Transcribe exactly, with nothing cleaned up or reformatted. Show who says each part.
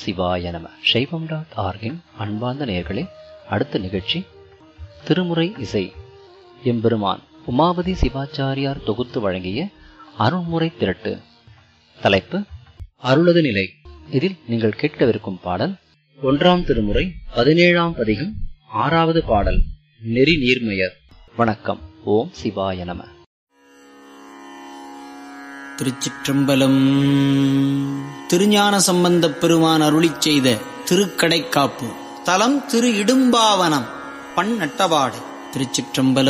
Speaker 1: சிவாய நம. சைவம் டாட் ஆர்கின் அன்பார்ந்த நேயர்களே, அடுத்த நிகழ்ச்சி திருமுறை இசை. எம்பெருமான் உமாபதி சிவாச்சாரியார் தொகுத்து வழங்கிய அருள்முறை திரட்டு. தலைப்பு அருளது நிலை. இதில் நீங்கள் கேட்கவிருக்கும் பாடல் ஒன்றாம் திருமுறை பதினேழாம் பதிகம் ஆறாவது பாடல், நெறி நீர்மையர். வணக்கம். ஓம் சிவாய நம.
Speaker 2: திருச்சிற்றம்பலம். திருஞான சம்பந்தப் பெருமான் அருளிச் செய்த திருக்கடைக்காப்பு. தலம் திரு இடும்பாவனம். பண் நட்டபாடை. திருச்சிற்றம்பலம்.